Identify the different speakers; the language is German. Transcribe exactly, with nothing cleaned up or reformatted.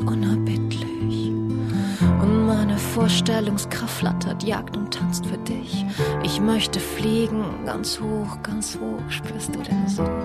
Speaker 1: ist unerbittlich. Und meine Vorstellungskraft flattert, jagt und tanzt für dich. Ich möchte fliegen, ganz hoch, ganz hoch, spürst du den Sinn?